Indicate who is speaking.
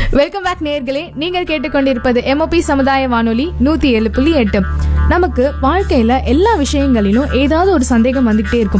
Speaker 1: Welcome back நேயர்களே, நீங்கள் கேட்டுக்கொண்டிருப்பது எம்ஓபி சமுதாய வானொலி 107.8. நமக்கு வாழ்க்கையில எல்லா விஷயங்களிலும் ஏதாவது ஒரு சந்தேகம் வந்துகிட்டே இருக்கும்.